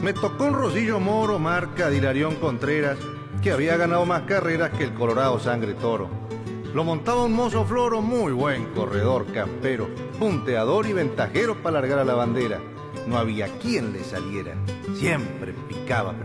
Me tocó un Rosillo Moro, marca de Hilarión Contreras, que había ganado más carreras que el Colorado Sangre Toro. Lo montaba un mozo Floro, muy buen corredor campero, punteador y ventajero para largar a la bandera. No había quien le saliera, siempre picaba.